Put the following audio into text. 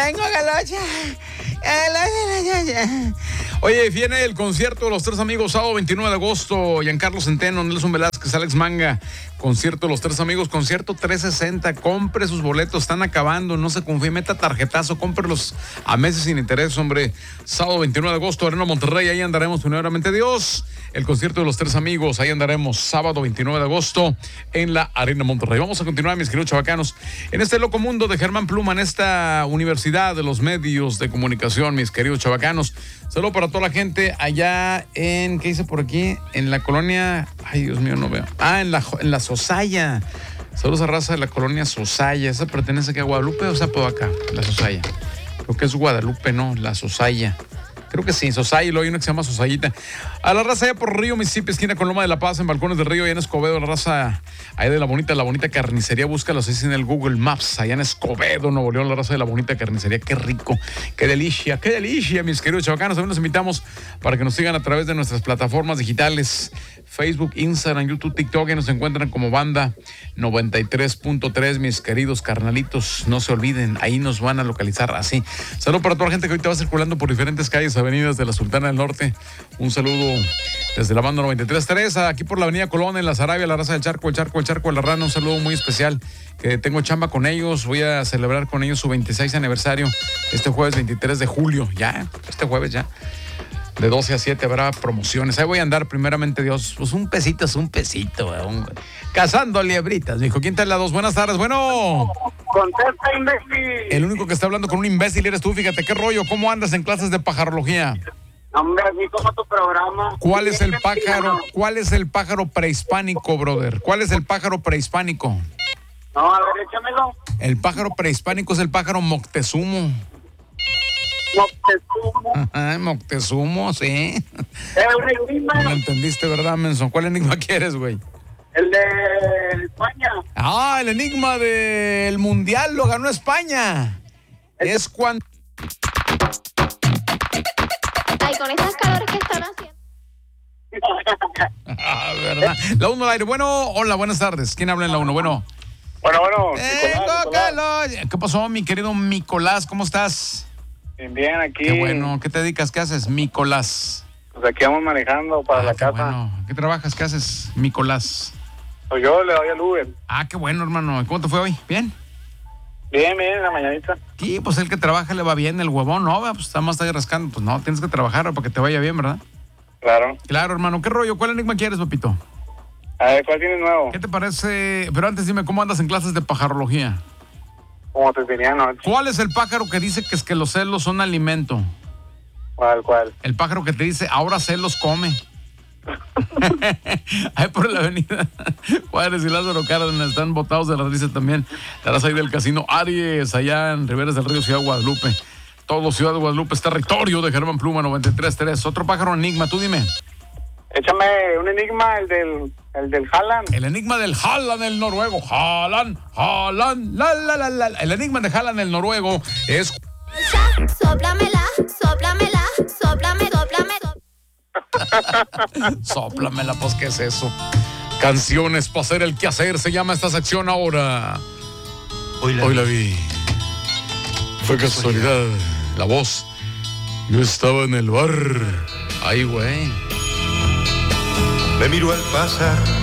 Tengo galocha. Oye, viene el concierto de los tres amigos, sábado 29 de agosto. Giancarlo Centeno, Nelson Velázquez, Alex Manga. Concierto de los tres amigos, concierto 360. Compre sus boletos, están acabando, no se confíe, meta tarjetazo, cómprelos a meses sin interés, hombre. Sábado 29 de agosto, Arena Monterrey, ahí andaremos, primeramente Dios. El concierto de los tres amigos, ahí andaremos, sábado 29 de agosto, en la Arena Monterrey. Vamos a continuar, mis queridos chavacanos, en este loco mundo de Germán Pluma, en esta universidad de los medios de comunicación, mis queridos chavacanos. Saludo para toda la gente allá en, ¿qué dice por aquí? En la colonia, ay Dios mío, no veo. En la Sosaya. Saludos a raza de la colonia Sosaya. ¿Esa pertenece aquí a Guadalupe o está por acá? La Sosaya. Creo que es Guadalupe, ¿no? La Sosaya. Creo que sí, Sosaya, y luego hay una que se llama Sosayita. A la raza allá por Río Mississippi, esquina con Loma de la Paz, en Balcones del Río, allá en Escobedo, la raza allá de la bonita carnicería, búscalo así en el Google Maps, allá en Escobedo, Nuevo León, la raza de la bonita carnicería, qué rico, qué delicia, mis queridos chavacanos. También los invitamos para que nos sigan a través de nuestras plataformas digitales, Facebook, Instagram, YouTube, TikTok, y nos encuentran como Banda 93.3, mis queridos carnalitos, no se olviden, ahí nos van a localizar así. Saludo para toda la gente que ahorita va circulando por diferentes calles, avenidas de la Sultana del Norte. Un saludo desde la Banda 93.3, aquí por la avenida Colón, en la Sarabia, la raza del Charco, el Charco de la Rana. Un saludo muy especial, que tengo chamba con ellos, voy a celebrar con ellos su 26 aniversario este jueves 23 de julio, ya, este jueves ya. De 12 a 7 habrá promociones. Ahí voy a andar, primeramente Dios. Pues un pesito es un pesito, cazando liebritas, mijo. ¿Quién te la dos? Buenas tardes. Bueno. Contesta, imbécil. El único que está hablando con un imbécil eres tú. Fíjate, ¿qué rollo? ¿Cómo andas en clases de pajarología? Hombre, así como tu programa. ¿Cuál es el pájaro? ¿Cuál es el pájaro prehispánico, brother? ¿Cuál es el pájaro prehispánico? No, a ver, échamelo. El pájaro prehispánico es el pájaro Moctezumo. Moctezumo. Ajá, Moctezumo, sí. Un enigma. No entendiste, ¿verdad, menso? ¿Cuál enigma quieres, güey? El de España. El enigma del mundial lo ganó España. Es cuando... Ay, con estas calores que están haciendo. ¿Verdad? La 1 al aire. Bueno, hola, buenas tardes. ¿Quién habla en la 1? Bueno. Bueno. Nicolás. ¿Qué pasó, mi querido Nicolás? ¿Cómo estás? Bien, aquí. Qué bueno. ¿Qué te dedicas? ¿Qué haces, Nicolás? Pues aquí vamos manejando para la qué casa. Bueno. ¿Qué trabajas? ¿Qué haces, Nicolás? Pues yo le doy al Uber. Qué bueno, hermano. ¿Cómo te fue hoy? ¿Bien? Bien, en la mañanita. Sí, pues el que trabaja le va bien, el huevón, ¿no? Pues está más ahí rascando. Pues no, tienes que trabajar para que te vaya bien, ¿verdad? Claro. Claro, hermano. ¿Qué rollo? ¿Cuál enigma quieres, papito? A ver, ¿cuál tienes nuevo? ¿Qué te parece? Pero antes dime, ¿cómo andas en clases de pajarología? Como te tenía anoche. ¿Cuál es el pájaro que dice que los celos son alimento? ¿Cuál? El pájaro que te dice, ahora celos come. Ahí por la avenida Juárez y Lázaro Cárdenas están botados de la risa también. Estarás ahí del casino Aries, allá en Riberas del Río, Ciudad de Guadalupe. Todo Ciudad de Guadalupe es territorio de Germán Pluma 93.3. Otro pájaro enigma, tú dime. Échame un enigma, el del Haaland. El enigma del Haaland, el noruego. Haaland, la. El enigma de Haaland, el noruego, es... Sóplamela. Sóplamela, pues, ¿qué es eso? Canciones para hacer el quehacer, se llama esta sección ahora. Hoy la vi. Fue casualidad. La voz. Yo estaba en el bar. Ay, güey. Me miró al pasar